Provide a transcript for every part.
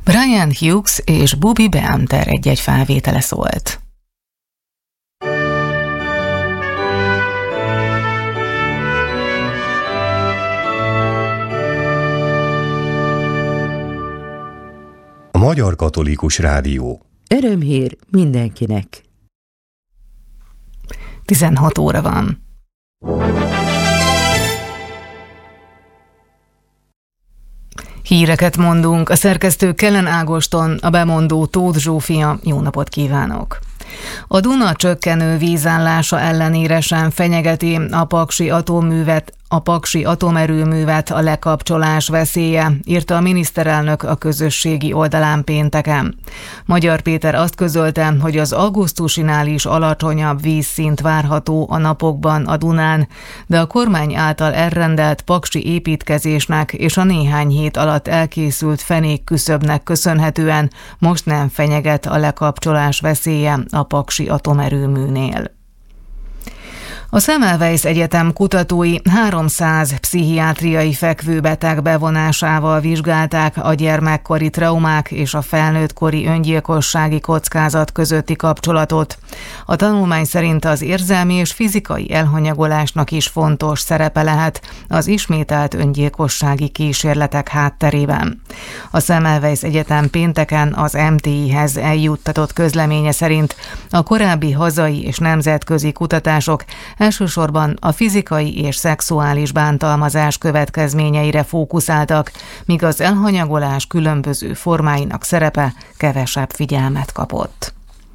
Brian Hughes és Bobby Beamter egy-egy felvétele szólt. A Magyar Katolikus Rádió. Örömhír mindenkinek. 16 óra van. Híreket mondunk, a szerkesztő Kellen Ágoston, a bemondó Tóth Zsófia. Jó napot kívánok! A Duna csökkenő vízállása ellenére sem fenyegeti a paksi atomerőművet a lekapcsolás veszélye, írta a miniszterelnök a közösségi oldalán pénteken. Magyar Péter azt közölte, hogy az augusztusinál is alacsonyabb vízszint várható a napokban a Dunán, de a kormány által elrendelt paksi építkezésnek és a néhány hét alatt elkészült fenékküszöbnek köszönhetően most nem fenyeget a lekapcsolás veszélye a paksi atomerőműnél. A Semmelweis Egyetem kutatói 300 pszichiátriai fekvőbeteg bevonásával vizsgálták a gyermekkori traumák és a felnőttkori öngyilkossági kockázat közötti kapcsolatot. A tanulmány szerint az érzelmi és fizikai elhanyagolásnak is fontos szerepe lehet az ismételt öngyilkossági kísérletek hátterében. A Semmelweis Egyetem pénteken az MTI-hez eljuttatott közleménye szerint a korábbi hazai és nemzetközi kutatások elsősorban a fizikai és szexuális bántalmazás következményeire fókuszáltak, míg az elhanyagolás különböző formáinak szerepe kevesebb figyelmet kapott.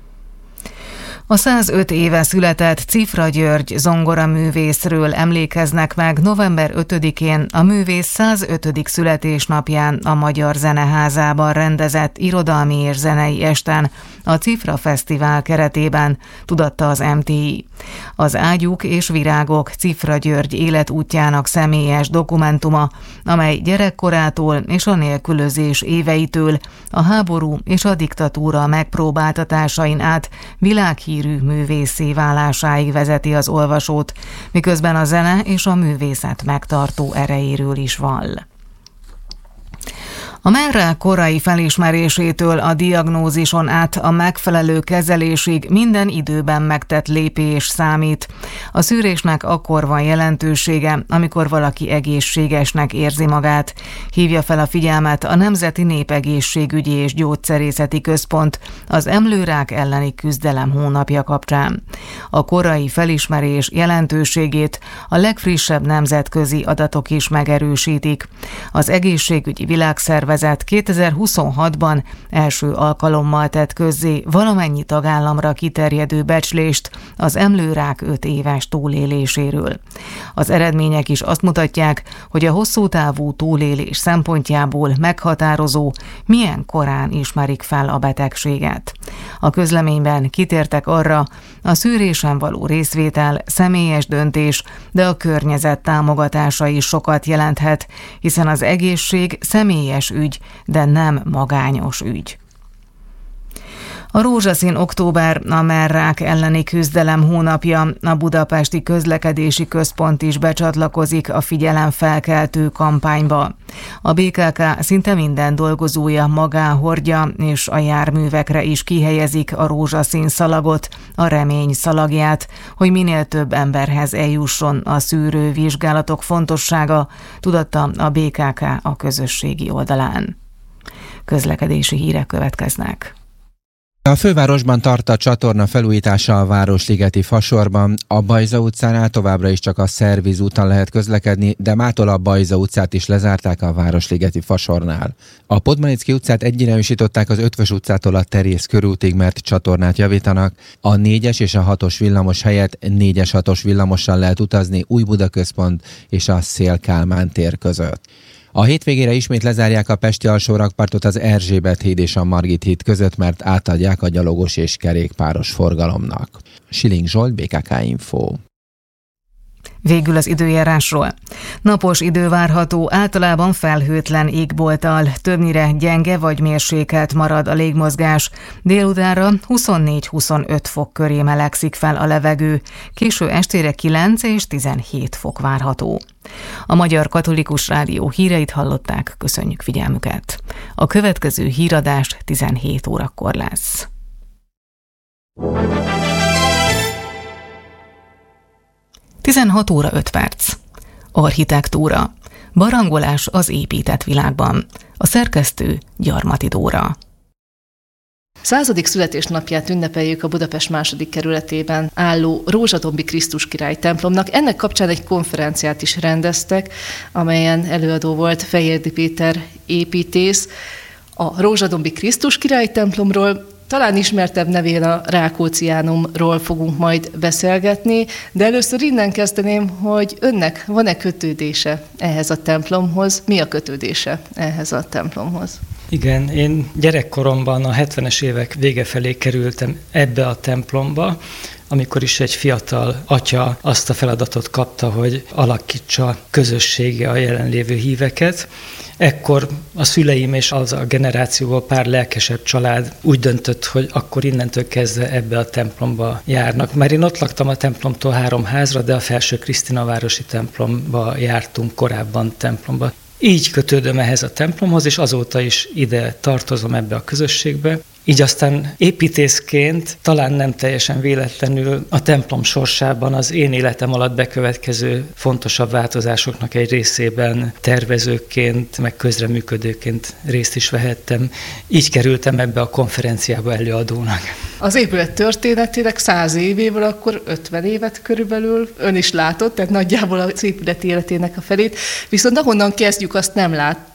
A 105 éve született Cifra György zongoraművészről emlékeznek meg november 5-én a művész 105. születésnapján a Magyar Zeneházában rendezett irodalmi és zenei esten a Cifra Fesztivál keretében, tudatta az MTI. Az Ágyúk és virágok Cifra György életútjának személyes dokumentuma, amely gyerekkorától és a nélkülözés éveitől a háború és a diktatúra megpróbáltatásain át világhírű művészé válásáig vezeti az olvasót, miközben a zene és a művészet megtartó erejéről is vall. A mellrák korai felismerésétől a diagnózison át a megfelelő kezelésig minden időben megtett lépés számít. A szűrésnek akkor van jelentősége, amikor valaki egészségesnek érzi magát. Hívja fel a figyelmet a Nemzeti Népegészségügyi és Gyógyszerészeti Központ az emlőrák elleni küzdelem hónapja kapcsán. A korai felismerés jelentőségét a legfrissebb nemzetközi adatok is megerősítik. Az Egészségügyi Világszervezet 2026-ban első alkalommal tett közzé valamennyi tagállamra kiterjedő becslést az emlőrák 5 éves túléléséről. Az eredmények is azt mutatják, hogy a hosszú távú túlélés szempontjából meghatározó, milyen korán ismerik fel a betegséget. A közleményben kitértek arra, a szűrésen való részvétel személyes döntés, de a környezet támogatása is sokat jelenthet, hiszen az egészség személyes ügy, de nem magányos ügy. A rózsaszín október a mellrák elleni küzdelem hónapja, a Budapesti Közlekedési Központ is becsatlakozik a figyelemfelkeltő kampányba. A BKK szinte minden dolgozója magán hordja, és a járművekre is kihelyezik a rózsaszín szalagot, a remény szalagját, hogy minél több emberhez eljusson a szűrő vizsgálatok fontossága, tudatta a BKK a közösségi oldalán. Közlekedési hírek következnek. A fővárosban tart a csatorna felújítása a Városligeti Fasorban. A Bajza utcánál továbbra is csak a Szerviz úton lehet közlekedni, de mától a Bajza utcát is lezárták a Városligeti Fasornál. A Podmanicki utcát egyirányosították az Ötvös utcától a Terész körútig, mert csatornát javítanak. A 4-es és a 6-os villamos helyett 4-es-6-os villamossal lehet utazni Újbudaközpont és a Széll-Kálmán tér között. A hétvégére ismét lezárják a pesti alsórakpartot az Erzsébet híd és a Margit híd között, mert átadják a gyalogos és kerékpáros forgalomnak. Siling Zsolt, BKK Info. Végül az időjárásról. Napos idő várható, általában felhőtlen égbolttal, többnyire gyenge vagy mérsékelt marad a légmozgás. Délutánra 24-25 fok köré melegszik fel a levegő, késő estére 9 és 17 fok várható. A Magyar Katolikus Rádió híreit hallották, köszönjük figyelmüket. A következő híradás 17 órakor lesz. Tizenhat óra 5 perc. Architektúra. Barangolás az épített világban. A szerkesztő Gyarmati Dóra. 100. születésnapját ünnepeljük a Budapest második kerületében álló Rózsadombi Krisztus Király templomnak. Ennek kapcsán egy konferenciát is rendeztek, amelyen előadó volt Fejérdi Péter építész. A Rózsadombi Krisztus Király templomról, talán ismertebb nevén a Rákócziánumról fogunk majd beszélgetni, de először innen kezdeném, hogy önnek van-e kötődése ehhez a templomhoz? Mi a kötődése ehhez a templomhoz? Igen, én gyerekkoromban a 70-es évek vége felé kerültem ebbe a templomba, amikor is egy fiatal atya azt a feladatot kapta, hogy alakítsa közössége a jelenlévő híveket. Ekkor a szüleim és az a generációból pár lelkesebb család úgy döntött, hogy akkor innentől kezdve ebbe a templomba járnak. Már én ott laktam a templomtól 3 házra, de a Felső Krisztinavárosi templomba jártunk korábban templomba. Így kötődöm ehhez a templomhoz, és azóta is ide tartozom ebbe a közösségbe. Így aztán építészként, talán nem teljesen véletlenül a templom sorsában az én életem alatt bekövetkező fontosabb változásoknak egy részében tervezőként, meg közreműködőként részt is vehettem. Így kerültem ebbe a konferenciába előadónak. Az épület történetének 100 évével akkor 50 évet körülbelül ön is látott, tehát nagyjából az épület életének a felét. Viszont ahonnan kezdjük, azt nem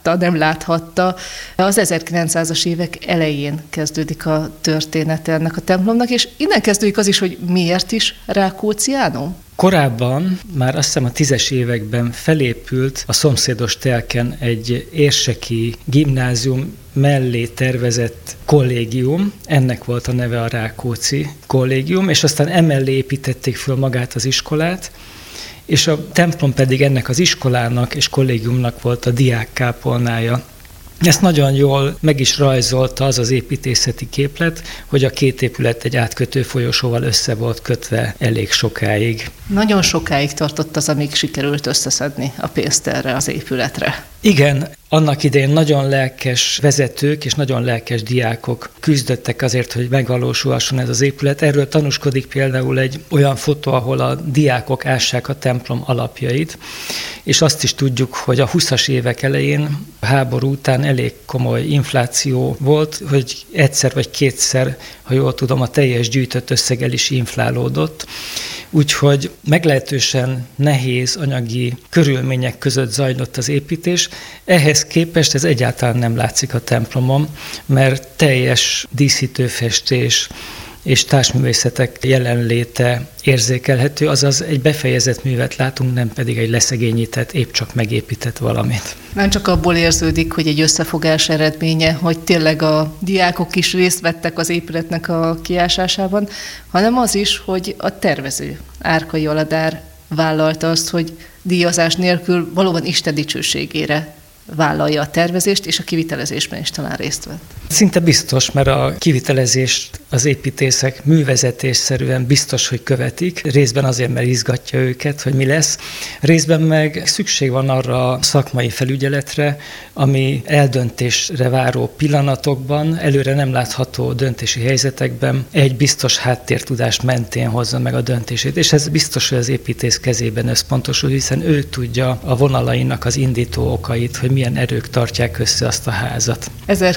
láthatta. Az 1900-as évek elején kezdődik a története ennek a templomnak, és innen kezdődik az is, hogy miért is Rákócziánum? Korábban, már azt hiszem a 10-es években felépült a szomszédos telken egy érseki gimnázium mellé tervezett kollégium, ennek volt a neve a Rákóczi kollégium, és aztán emellé építették föl magát az iskolát, és a templom pedig ennek az iskolának és kollégiumnak volt a diákkápolnája. Ezt nagyon jól meg is rajzolta az az építészeti képlet, hogy a két épület egy átkötő folyosóval össze volt kötve elég sokáig. Nagyon sokáig tartott az, amíg sikerült összeszedni a pénzt erre az épületre. Igen, annak idején nagyon lelkes vezetők és nagyon lelkes diákok küzdöttek azért, hogy megvalósulhasson ez az épület. Erről tanúskodik például egy olyan fotó, ahol a diákok ássák a templom alapjait, és azt is tudjuk, hogy a 20-as évek elején, a háború után elég komoly infláció volt, hogy egyszer vagy kétszer, ha jól tudom, a teljes gyűjtött összeg el is inflálódott. Úgyhogy meglehetősen nehéz anyagi körülmények között zajlott az építés. Ehhez képest ez egyáltalán nem látszik a templomon, mert teljes díszítőfestés és társművészetek jelenléte érzékelhető, azaz egy befejezett művet látunk, nem pedig egy leszegényített, épp csak megépített valamit. Nem csak abból érződik, hogy egy összefogás eredménye, hogy tényleg a diákok is részt vettek az épületnek a kiásásában, hanem az is, hogy a tervező, Árkai Aladár vállalta azt, hogy díjazás nélkül valóban Isten dicsőségére vállalja a tervezést, és a kivitelezésben is talán részt vett. Szinte biztos, mert a kivitelezést az építészek művezetésszerűen biztos, hogy követik. Részben azért, mert izgatja őket, hogy mi lesz. Részben meg szükség van arra a szakmai felügyeletre, ami eldöntésre váró pillanatokban, előre nem látható döntési helyzetekben egy biztos háttértudás mentén hozza meg a döntését. És ez biztos, hogy az építész kezében összpontosul, hiszen ő tudja a vonalainak az indító okait, hogy milyen erők tartják össze azt a házat.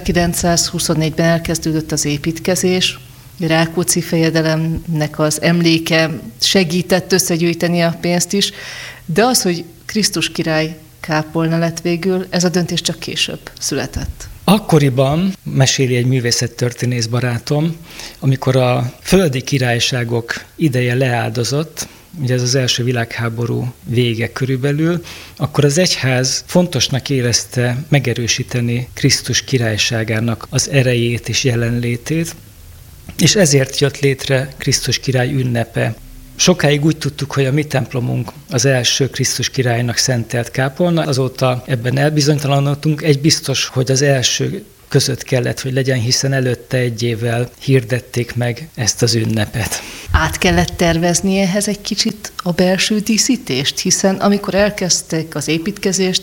1924-ben elkezdődött az építkezés, Rákóczi fejedelemnek az emléke segített összegyűjteni a pénzt is, de az, hogy Krisztus király kápolna lett végül, ez a döntés csak később született. Akkoriban, meséli egy művészettörténész barátom, amikor a földi királyságok ideje leáldozott, ugye ez az első világháború vége körülbelül, akkor az egyház fontosnak érezte megerősíteni Krisztus királyságának az erejét és jelenlétét, és ezért jött létre Krisztus király ünnepe. Sokáig úgy tudtuk, hogy a mi templomunk az első Krisztus királynak szentelt kápolna, azóta ebben elbizonytalanodtunk. Egy biztos, hogy az első között kellett, hogy legyen, hiszen előtte 1 évvel hirdették meg ezt az ünnepet. Át kellett tervezni ehhez egy kicsit a belső díszítést, hiszen amikor elkezdték az építkezést,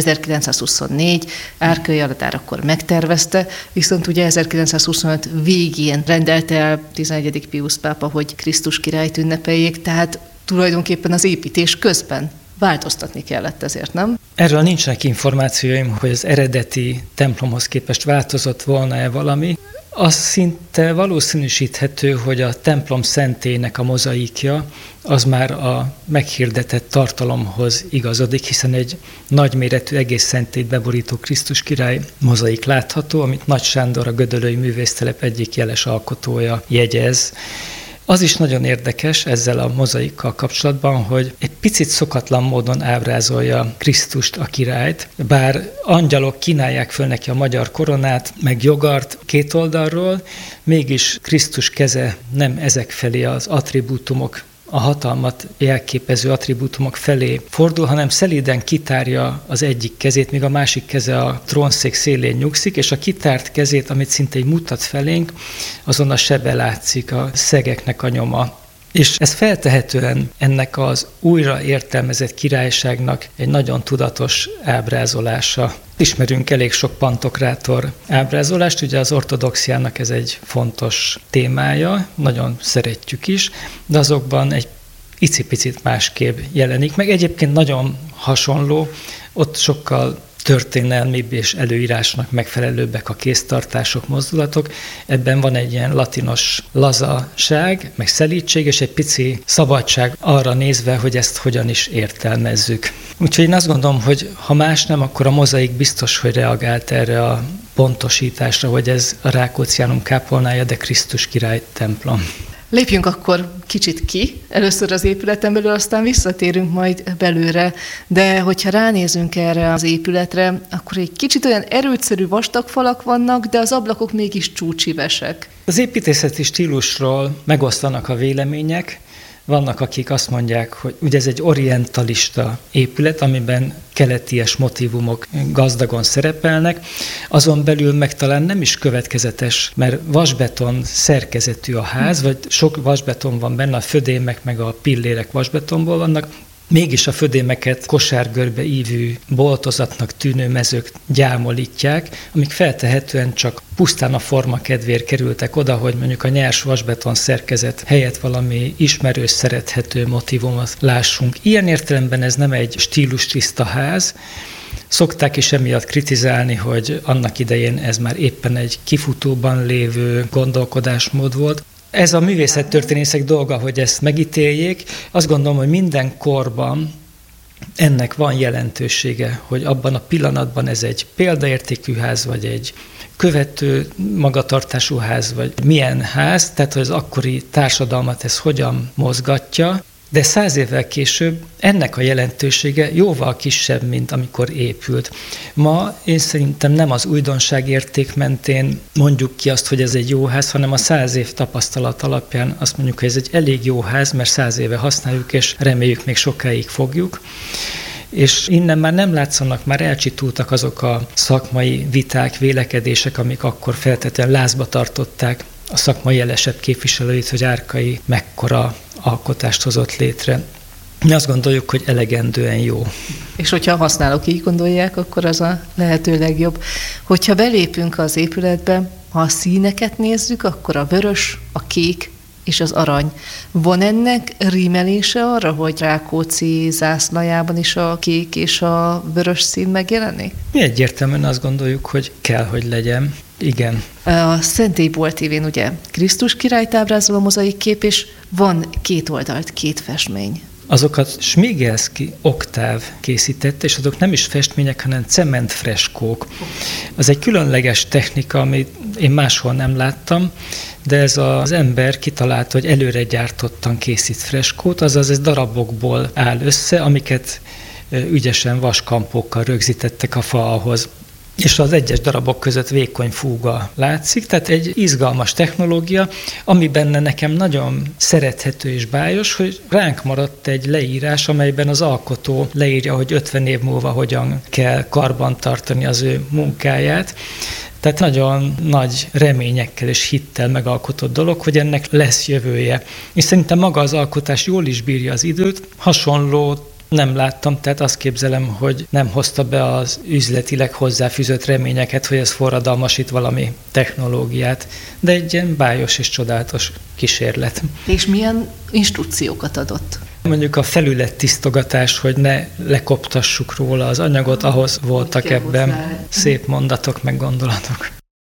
1924, Árkai Aladár akkor megtervezte, viszont ugye 1925 végén rendelte el 11. Piusz pápa, hogy Krisztus királyt ünnepeljék, tehát tulajdonképpen az építés közben változtatni kellett ezért, nem? Erről nincsenek információim, hogy az eredeti templomhoz képest változott volna-e valami. Az szinte valószínűsíthető, hogy a templom szentélynek a mozaikja az már a meghirdetett tartalomhoz igazodik, hiszen egy nagyméretű egész szentélyt beborító Krisztus király mozaik látható, amit Nagy Sándor, a gödöllői művésztelep egyik jeles alkotója jegyez. Az is nagyon érdekes ezzel a mozaikkal kapcsolatban, hogy egy picit szokatlan módon ábrázolja Krisztust, a királyt, bár angyalok kínálják föl neki a magyar koronát, meg jogart 2 oldalról, mégis Krisztus keze nem ezek felé az attribútumok, a hatalmat jelképező attribútumok felé fordul, hanem szelíden kitárja az egyik kezét, míg a másik keze a trónszék szélén nyugszik, és a kitárt kezét, amit szinte így mutat felénk, azon a sebe látszik, a szegeknek a nyoma. És ez feltehetően ennek az újra értelmezett királyságnak egy nagyon tudatos ábrázolása. Ismerünk elég sok pantokrátor ábrázolást, ugye az ortodoxiának ez egy fontos témája, nagyon szeretjük is, de azokban egy icipicit másképp jelenik meg. Egyébként nagyon hasonló, ott sokkal történelmibb és előírásnak megfelelőbbek a kéztartások, mozdulatok. Ebben van egy ilyen latinos lazaság, meg szelídség, és egy pici szabadság arra nézve, hogy ezt hogyan is értelmezzük. Úgyhogy én azt gondolom, hogy ha más nem, akkor a mozaik biztos, hogy reagált erre a pontosításra, hogy ez a Rákócziánum kápolnája, de Krisztus király templom. Lépjünk akkor kicsit ki, először az épületen belül, aztán visszatérünk majd belőle, de hogyha ránézünk erre az épületre, akkor egy kicsit olyan erőtszerű vastag falak vannak, de az ablakok mégis csúcsívesek. Az építészeti stílusról megosztanak a vélemények. Vannak, akik azt mondják, hogy ugye ez egy orientalista épület, amiben keleties motívumok gazdagon szerepelnek, azon belül meg talán nem is következetes, mert vasbeton szerkezetű a ház, vagy sok vasbeton van benne, a födémek meg a pillérek vasbetonból vannak, mégis a födémeket kosárgörbe ívű boltozatnak tűnő mezők gyámolítják, amik feltehetően csak pusztán a forma kedvéért kerültek oda, hogy mondjuk a nyers vasbeton szerkezet helyett valami ismerős, szerethető motívumot lássunk. Ilyen értelemben ez nem egy stílustiszta ház. Szokták is emiatt kritizálni, hogy annak idején ez már éppen egy kifutóban lévő gondolkodásmód volt. Ez a művészettörténészek dolga, hogy ezt megítéljék. Azt gondolom, hogy minden korban ennek van jelentősége, hogy abban a pillanatban ez egy példaértékű ház, vagy egy követő magatartású ház, vagy milyen ház, tehát hogy az akkori társadalmat ez hogyan mozgatja, de 100 évvel később ennek a jelentősége jóval kisebb, mint amikor épült. Ma én szerintem nem az újdonság érték mentén mondjuk ki azt, hogy ez egy jó ház, hanem a 100 év tapasztalat alapján azt mondjuk, hogy ez egy elég jó ház, mert 100 éve használjuk, és reméljük még sokáig fogjuk. És innen már nem látszanak, már elcsitultak azok a szakmai viták, vélekedések, amik akkor feltétlenül lázba tartották a szakmai jelesebb képviselőit, hogy Árkai mekkora alkotást hozott létre. Mi azt gondoljuk, hogy elegendően jó. És hogyha a használók így gondolják, akkor az a lehető legjobb. Hogyha belépünk az épületbe, ha a színeket nézzük, akkor a vörös, a kék és az arany. Van ennek rímelése arra, hogy Rákóczi zászlajában is a kék és a vörös szín megjelenik? Mi egyértelműen azt gondoljuk, hogy kell, hogy legyen. Igen. A Szentély boltívén ugye Krisztus királyt ábrázol a mozaik kép, és van 2 oldalt, 2 festmény. Azokat Smigelszky Oktáv készítette, és azok nem is festmények, hanem cementfreskók. Az egy különleges technika, amit én máshol nem láttam, de ez az ember kitalálta, hogy előre gyártottan készít freskót, azaz ez darabokból áll össze, amiket ügyesen vaskampókkal rögzítettek a falhoz. És az egyes darabok között vékony fúga látszik, tehát egy izgalmas technológia, ami benne nekem nagyon szerethető és bájos, hogy ránk maradt egy leírás, amelyben az alkotó leírja, hogy 50 év múlva hogyan kell karbantartani az ő munkáját. Tehát nagyon nagy reményekkel és hittel megalkotott dolog, hogy ennek lesz jövője. És szerintem maga az alkotás jól is bírja az időt, hasonló nem láttam, tehát azt képzelem, hogy nem hozta be az üzletileg hozzáfűzött reményeket, hogy ez forradalmasít valami technológiát, de egy ilyen bájos és csodálatos kísérlet. És milyen instrukciókat adott? Mondjuk a felülettisztogatás, hogy ne lekoptassuk róla az anyagot, ahhoz voltak ebben szép mondatok meg gondolatok.